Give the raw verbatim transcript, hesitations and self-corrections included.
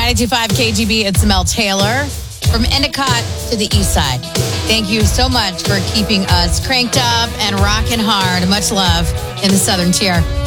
ninety-two point five K G B, it's Mel Taylor. From Endicott to the east side. Thank you so much for keeping us cranked up and rocking hard. Much love in the Southern Tier.